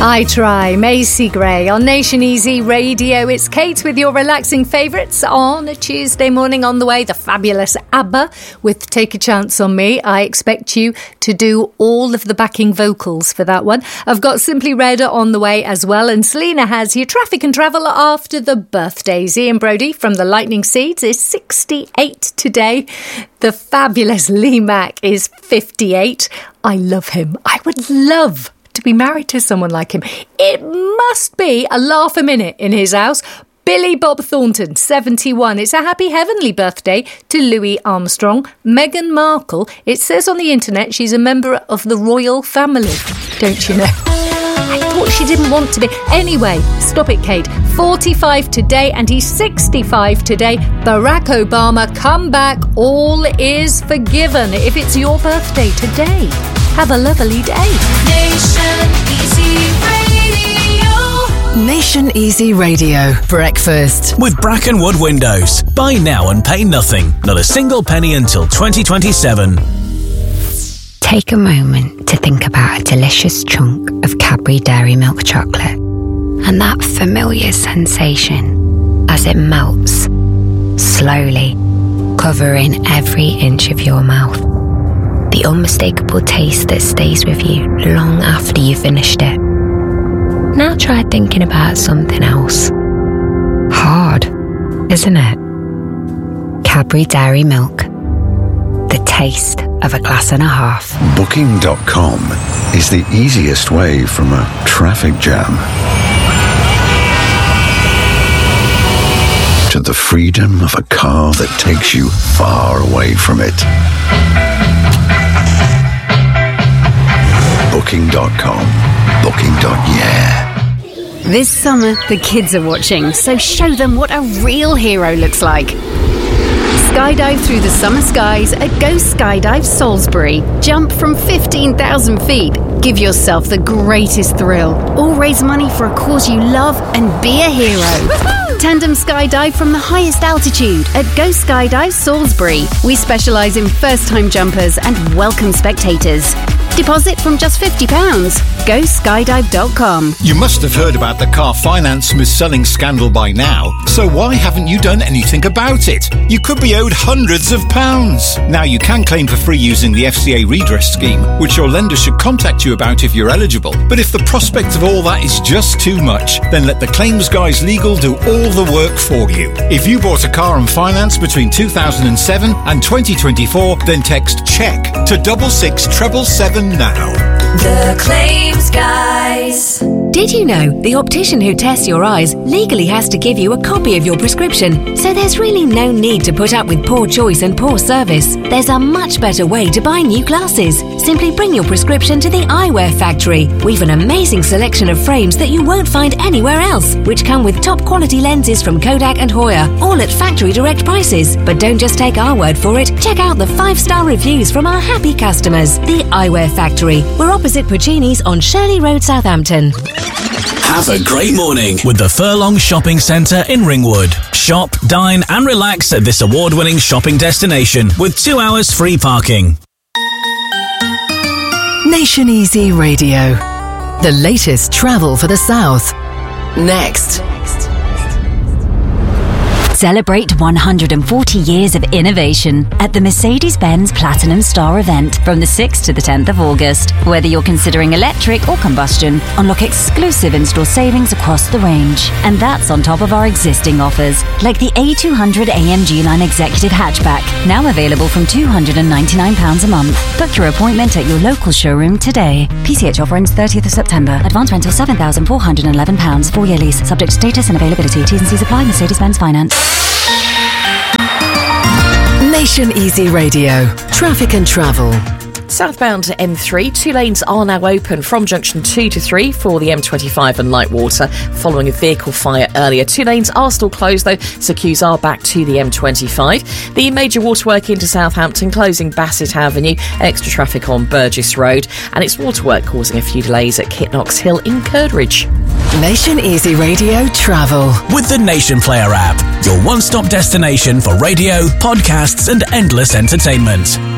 I try. Macy Gray on Nation Easy Radio. It's Kate with your relaxing favourites on a Tuesday morning. On the way, the fabulous ABBA with Take a Chance on Me. I expect you to do all of the backing vocals for that one. I've got Simply Red on the way as well. And Selena has your traffic and travel after the birthdays. Ian Brodie from the Lightning Seeds is 68 today. The fabulous Lee Mack is 58. I love him. I would love to be married to someone like him. It must be a laugh a minute in his house. Billy Bob Thornton, 71. It's a happy heavenly birthday to Louis Armstrong. Meghan Markle, it says on the internet she's a member of the royal family. Don't you know? I thought she didn't want to be. Anyway, stop it, Kate. 45 today and he's 65 today. Barack Obama, come back. All is forgiven. If it's your birthday today, have a lovely day. Nation Easy Radio. Nation Easy Radio. Breakfast. With Brackenwood Windows. Buy now and pay nothing. Not a single penny until 2027. Take a moment to think about a delicious chunk of Cadbury Dairy Milk chocolate and that familiar sensation as it melts, slowly, covering every inch of your mouth. The unmistakable taste that stays with you long after you've finished it. Now try thinking about something else. Hard, isn't it? Cadbury Dairy Milk. The taste of a glass and a half. Booking.com is the easiest way from a traffic jam to the freedom of a car that takes you far away from it. Booking.com. Booking.yeah. This summer, the kids are watching, so show them what a real hero looks like. Skydive through the summer skies at Go Skydive Salisbury. Jump from 15,000 feet. Give yourself the greatest thrill. Or raise money for a cause you love and be a hero. Woo-hoo! Tandem skydive from the highest altitude at Go Skydive Salisbury. We specialise in first-time jumpers and welcome spectators. Deposit from just £50. GoSkydive.com. You must have heard about the car finance mis-selling scandal by now, so why haven't you done anything about it? You could be owed hundreds of pounds. Now you can claim for free using the FCA redress scheme, which your lender should contact you about if you're eligible. But if the prospect of all that is just too much, then let the Claims Guys Legal do all the work for you. If you bought a car on finance between 2007 and 2024, then text CHECK to 66777 now. The Claims Guys. Did you know the optician who tests your eyes legally has to give you a copy of your prescription? So there's really no need to put up with poor choice and poor service. There's a much better way to buy new glasses. Simply bring your prescription to the Eyewear Factory. We've an amazing selection of frames that you won't find anywhere else, which come with top quality lenses from Kodak and Hoya, all at factory direct prices. But don't just take our word for it. Check out the 5-star reviews from our happy customers. The Eyewear Factory. We're opposite Puccini's on Shirley Road, Southampton. Have a great morning with the Furlong Shopping Centre in Ringwood. Shop, dine and relax at this award-winning shopping destination with 2 hours free parking. Nation Easy Radio. The latest travel for the South. Next. Celebrate 140 years of innovation at the Mercedes-Benz Platinum Star event from the 6th to the 10th of August. Whether you're considering electric or combustion, unlock exclusive in-store savings across the range. And that's on top of our existing offers, like the A200 AMG Line Executive Hatchback, now available from £299 a month. Book your appointment at your local showroom today. PCH offer ends 30th of September. Advance rental £7,411. 4-year lease, subject to status and availability. T's and C's apply. Mercedes-Benz Finance. Nation Easy Radio. Traffic and travel. Southbound M3, 2 lanes are now open from junction 2 to 3 for the M25 and Lightwater following a vehicle fire earlier. 2 lanes are still closed though, so queues are back to the M25. The major waterwork into Southampton closing Bassett Avenue, extra traffic on Burgess Road, and it's waterwork causing a few delays at Kitnox Hill in Curdridge. Nation Easy Radio travel. With the Nation Player app, your one-stop destination for radio, podcasts and endless entertainment.